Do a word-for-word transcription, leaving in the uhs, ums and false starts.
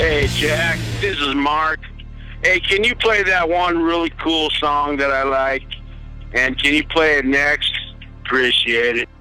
Hey, Jack, this is Mark. Hey, can you play that one really cool song that I like? And can you play it next? Appreciate it.